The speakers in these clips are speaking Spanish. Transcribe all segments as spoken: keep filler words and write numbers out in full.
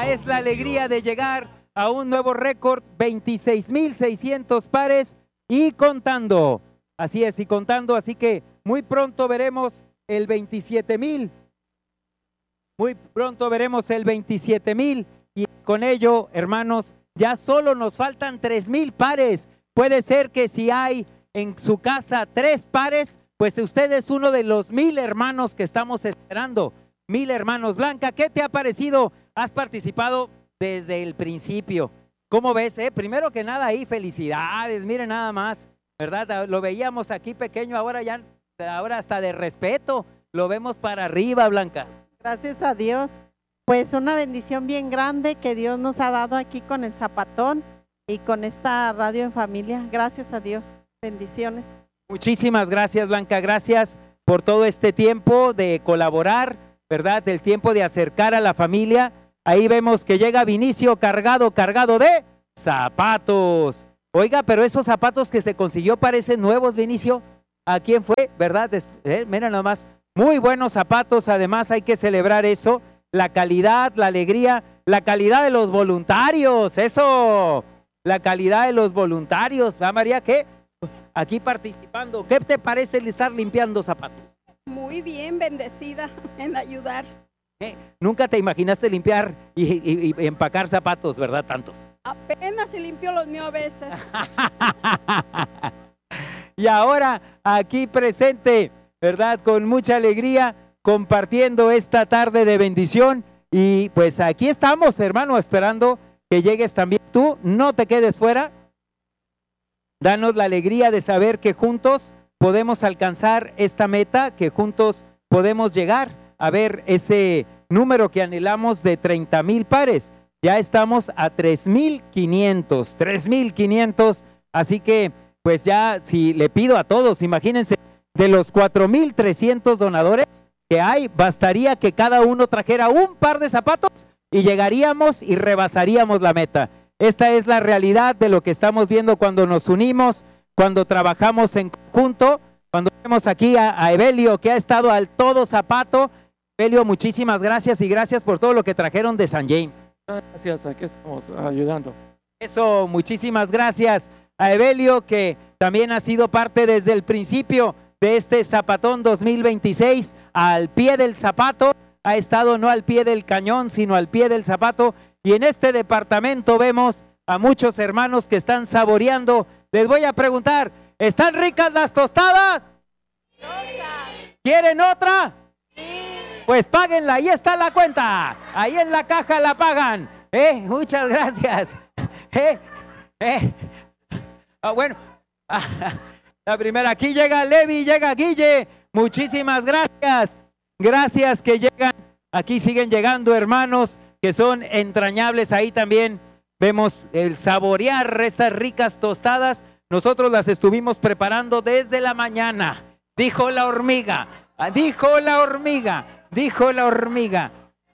Esta es la alegría de llegar a un nuevo récord, veintiséis mil seiscientos pares y contando. Así es, y contando, así que muy pronto veremos el veintisiete mil. Muy pronto veremos el veintisiete mil y con ello, hermanos, ya solo nos faltan tres mil pares. Puede ser que si hay en su casa tres pares, pues usted es uno de los mil hermanos que estamos esperando. Mil hermanos. Blanca, ¿qué te ha parecido? Has participado desde el principio. ¿Cómo ves? Eh? Primero que nada ahí, felicidades, miren nada más, ¿verdad? Lo veíamos aquí pequeño, ahora ya, ahora hasta de respeto, lo vemos para arriba, Blanca. Gracias a Dios. Pues una bendición bien grande que Dios nos ha dado aquí con el Zapatón y con esta radio en familia. Gracias a Dios. Bendiciones. Muchísimas gracias, Blanca. Gracias por todo este tiempo de colaborar, ¿verdad? El tiempo de acercar a la familia. Ahí vemos que llega Vinicio cargado, cargado de zapatos. Oiga, pero esos zapatos que se consiguió parecen nuevos, Vinicio. ¿A quién fue? ¿Verdad? Eh, miren nomás. Muy buenos zapatos, además hay que celebrar eso. La calidad, la alegría, la calidad de los voluntarios, eso. La calidad de los voluntarios. ¿Va, María? ¿Qué? Aquí participando. ¿Qué te parece el estar limpiando zapatos? Muy bien, bendecida en ayudar. ¿Eh? Nunca te imaginaste limpiar y, y, y empacar zapatos, ¿verdad? Tantos. Apenas se limpió los míos a veces. Y ahora aquí presente, ¿verdad? Con mucha alegría, compartiendo esta tarde de bendición. Y pues aquí estamos, hermano, esperando que llegues también tú. No te quedes fuera. Danos la alegría de saber que juntos podemos alcanzar esta meta, que juntos podemos llegar a ver ese número que anhelamos de treinta mil pares. Ya estamos a tres mil quinientos, tres mil quinientos, así que pues ya si le pido a todos, imagínense, de los cuatro mil trescientos donadores que hay, bastaría que cada uno trajera un par de zapatos y llegaríamos y rebasaríamos la meta. Esta es la realidad de lo que estamos viendo cuando nos unimos, cuando trabajamos en conjunto, cuando vemos aquí a, a Evelio que ha estado al todo zapato. Evelio, muchísimas gracias y gracias por todo lo que trajeron de San James. Gracias, aquí estamos ayudando. Eso, muchísimas gracias a Evelio que también ha sido parte desde el principio de este Zapatón dos mil veintiséis, al pie del zapato, ha estado no al pie del cañón, sino al pie del zapato. Y en este departamento vemos a muchos hermanos que están saboreando. Les voy a preguntar, ¿están ricas las tostadas? ¿Quieren otra? Pues páguenla, ahí está la cuenta, ahí en la caja la pagan. ¿Eh? Muchas gracias. ¿Eh? ¿Eh? Ah, bueno, ah, la primera, aquí llega Levi, llega Guille, muchísimas gracias. Gracias que llegan, aquí siguen llegando hermanos que son entrañables. Ahí también vemos el saborear estas ricas tostadas. Nosotros las estuvimos preparando desde la mañana, dijo la hormiga, dijo la hormiga. Dijo la hormiga.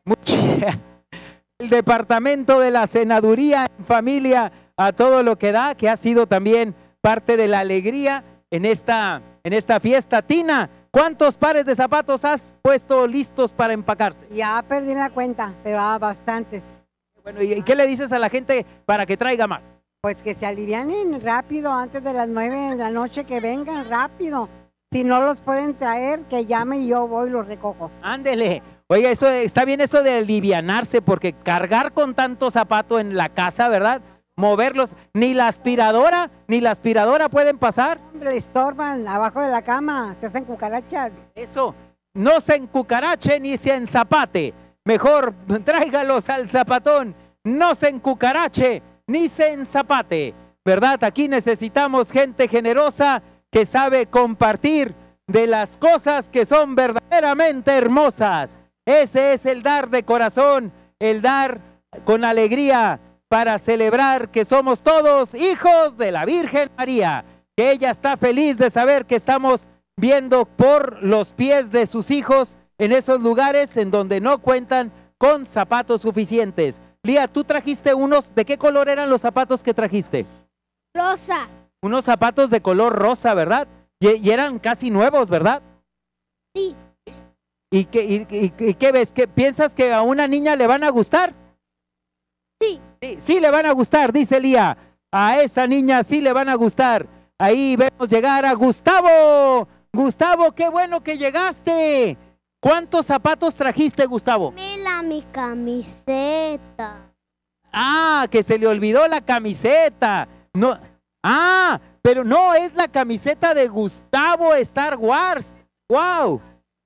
El departamento de la senaduría en familia a todo lo que da, que ha sido también parte de la alegría en esta, en esta fiesta. Tina, ¿cuántos pares de zapatos has puesto listos para empacarse? Ya perdí la cuenta, pero ah, bastantes. Bueno, ¿y qué le dices a la gente para que traiga más? Pues que se alivianen rápido antes de las nueve de la noche, que vengan rápido. Si no los pueden traer, que llamen y yo voy y los recojo. Ándele. Oiga, eso está bien eso de alivianarse, porque cargar con tanto zapato en la casa, ¿verdad? Moverlos, ni la aspiradora, ni la aspiradora pueden pasar. Hombre, le estorban abajo de la cama, se hacen cucarachas. Eso, no se encucarache ni se enzapate. Mejor tráigalos al zapatón, no se encucarache ni se enzapate, ¿verdad? Aquí necesitamos gente generosa que sabe compartir de las cosas que son verdaderamente hermosas. Ese es el dar de corazón, el dar con alegría para celebrar que somos todos hijos de la Virgen María, que ella está feliz de saber que estamos viendo por los pies de sus hijos en esos lugares en donde no cuentan con zapatos suficientes. Lía, tú trajiste unos, ¿de qué color eran los zapatos que trajiste? Rosa. Unos zapatos de color rosa, ¿verdad? Y, y eran casi nuevos, ¿verdad? Sí. ¿Y qué, y, y, y qué ves? ¿Qué, ¿Piensas que a una niña le van a gustar? Sí. Sí, sí le van a gustar, dice Lía. A esa niña sí le van a gustar. Ahí vemos llegar a Gustavo. Gustavo, qué bueno que llegaste. ¿Cuántos zapatos trajiste, Gustavo? Mira mi camiseta. Ah, que se le olvidó la camiseta. No. Ah, pero no, es la camiseta de Gustavo Star Wars. ¡Wow!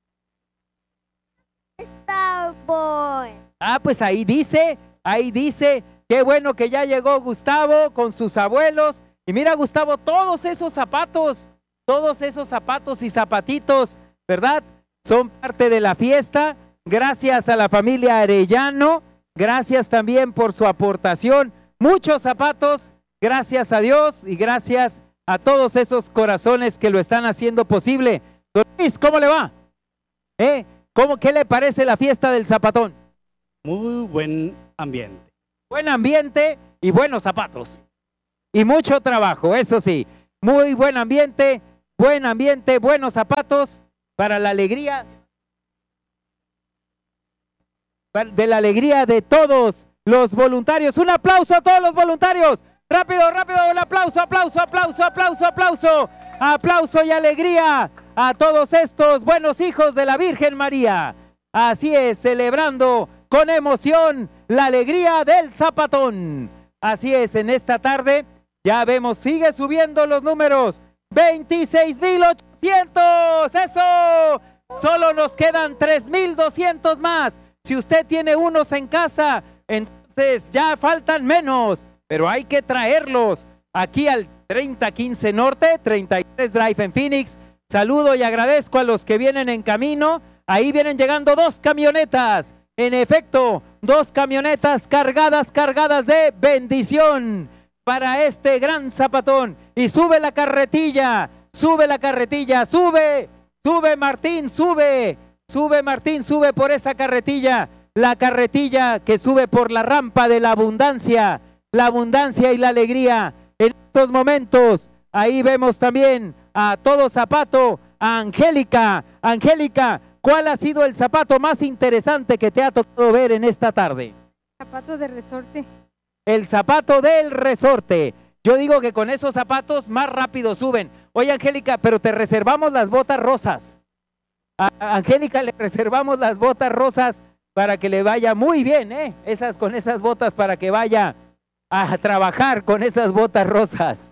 Star Boy. Ah, pues ahí dice, ahí dice, qué bueno que ya llegó Gustavo con sus abuelos. Y mira, Gustavo, todos esos zapatos, todos esos zapatos y zapatitos, ¿verdad? Son parte de la fiesta. Gracias a la familia Arellano, gracias también por su aportación. Muchos zapatos, gracias a Dios y gracias a todos esos corazones que lo están haciendo posible. Don Luis, ¿cómo le va? ¿Eh? ¿Cómo, qué le parece la fiesta del zapatón? Muy buen ambiente. Buen ambiente y buenos zapatos. Y mucho trabajo, eso sí. Muy buen ambiente, buen ambiente, buenos zapatos para la alegría, de la alegría de todos los voluntarios. Un aplauso a todos los voluntarios. Rápido, rápido, un aplauso, aplauso, aplauso, aplauso, aplauso. Aplauso y alegría a todos estos buenos hijos de la Virgen María. Así es, celebrando con emoción la alegría del zapatón. Así es, en esta tarde ya vemos, sigue subiendo los números. veintiséis mil ochocientos, eso. Solo nos quedan tres mil doscientos más. Si usted tiene unos en casa, entonces ya faltan menos, pero hay que traerlos aquí al treinta quince Norte, treinta y tres Drive en Phoenix. Saludo y agradezco a los que vienen en camino. Ahí vienen llegando dos camionetas. En efecto, dos camionetas cargadas, cargadas de bendición para este gran zapatón. Y sube la carretilla, sube la carretilla, sube, sube Martín, sube, sube Martín, sube por esa carretilla. La carretilla que sube por la rampa de la abundancia, la abundancia y la alegría. En estos momentos, ahí vemos también a todo zapato, a Angélica. Angélica, ¿cuál ha sido el zapato más interesante que te ha tocado ver en esta tarde? Zapato de resorte. El zapato del resorte. Yo digo que con esos zapatos más rápido suben. Oye, Angélica, pero te reservamos las botas rosas. A Angélica le reservamos las botas rosas para que le vaya muy bien, ¿eh? Esas, con esas botas para que vaya a trabajar con esas botas rosas.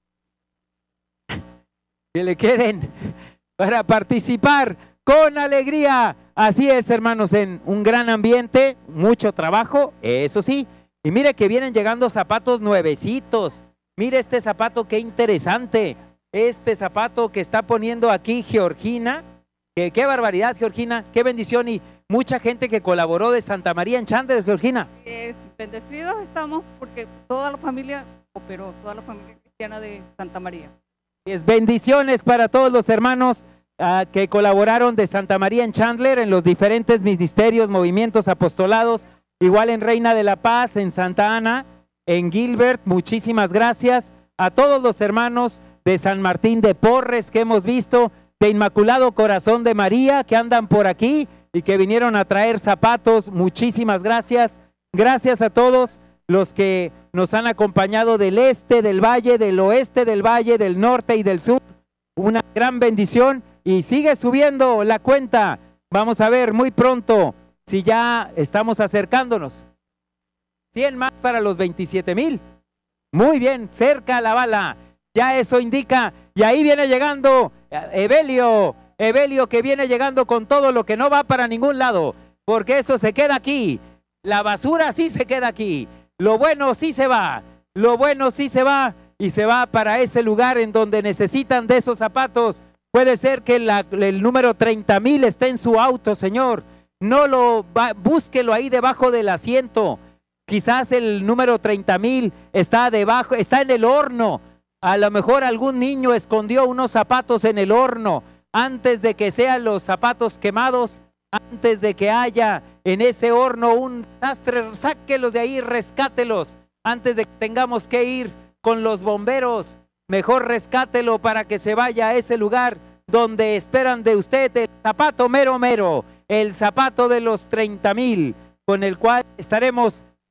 Que le queden para participar con alegría. Así es, hermanos, en un gran ambiente, mucho trabajo, eso sí. Y mire que vienen llegando zapatos nuevecitos. Mire este zapato, qué interesante. Este zapato que está poniendo aquí Georgina. Que, qué barbaridad, Georgina, qué bendición. Y mucha gente que colaboró de Santa María en Chandler, Georgina. Es bendecidos estamos porque toda la familia cooperó, toda la familia cristiana de Santa María. Es bendiciones para todos los hermanos uh, que colaboraron de Santa María en Chandler, en los diferentes ministerios, movimientos, apostolados, igual en Reina de la Paz, en Santa Ana, en Gilbert. Muchísimas gracias a todos los hermanos de San Martín de Porres que hemos visto, de Inmaculado Corazón de María que andan por aquí y que vinieron a traer zapatos. Muchísimas gracias. Gracias a todos los que nos han acompañado del este, del valle, del oeste del valle, del norte y del sur. Una gran bendición y sigue subiendo la cuenta. Vamos a ver muy pronto si ya estamos acercándonos. cien más para los veintisiete mil. Muy bien, cerca la bala. Ya eso indica. Y ahí viene llegando Evelio. Evelio que viene llegando con todo lo que no va para ningún lado. Porque eso se queda aquí. La basura sí se queda aquí. Lo bueno sí se va. Lo bueno sí se va. Y se va para ese lugar en donde necesitan de esos zapatos. Puede ser que la, el número treinta mil esté en su auto, Señor. No lo va, búsquelo ahí debajo del asiento. Quizás el número treinta mil está debajo, está en el horno. A lo mejor algún niño escondió unos zapatos en el horno antes de que sean los zapatos quemados, antes de que haya en ese horno un desastre. Sáquelos de ahí, rescátelos antes de que tengamos que ir con los bomberos. Mejor rescátelo para que se vaya a ese lugar donde esperan de usted el zapato mero mero, el zapato de los treinta mil, con el cual estaremos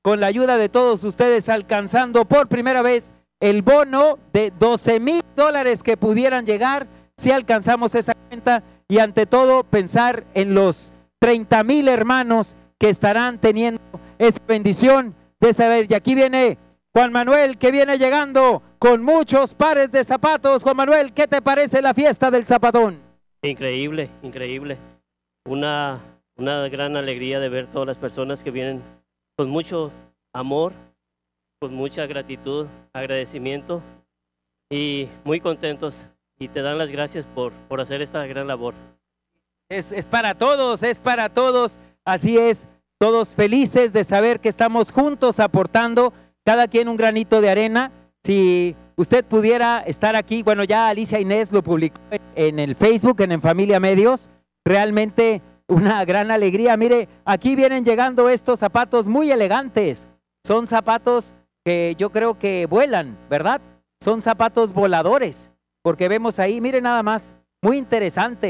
con la ayuda de todos ustedes, alcanzando por primera vez el bono de doce mil dólares que pudieran llegar si alcanzamos esa cuenta, y ante todo pensar en los treinta mil hermanos que estarán teniendo esa bendición de saber. Y aquí viene Juan Manuel, que viene llegando con muchos pares de zapatos. Juan Manuel, ¿qué te parece la fiesta del zapatón? Increíble, increíble. Una, una gran alegría de ver todas las personas que vienen con mucho amor, con mucha gratitud, agradecimiento y muy contentos. Y te dan las gracias por, por hacer esta gran labor. Es, es para todos, es para todos. Así es, todos felices de saber que estamos juntos aportando, cada quien un granito de arena. Si usted pudiera estar aquí, bueno, ya Alicia Inés lo publicó en el Facebook, en En Familia Medios, realmente una gran alegría. Mire, aquí vienen llegando estos zapatos muy elegantes, son zapatos que yo creo que vuelan, ¿verdad? Son zapatos voladores, porque vemos ahí, mire nada más, muy interesante.